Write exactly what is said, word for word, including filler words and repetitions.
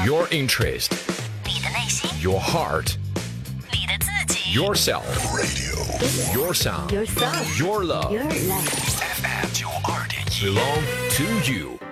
Your interest, 你的内心， your heart, 你的自己 yourself, radio, your sound, Yourself. your love, Your love. F M 九二点一 belong to you.